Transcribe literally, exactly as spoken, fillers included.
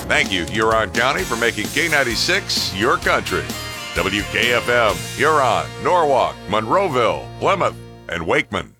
Thank you, Huron County, for making K ninety-six your country. W K F M, Huron, Norwalk, Monroeville, Plymouth, and Wakeman.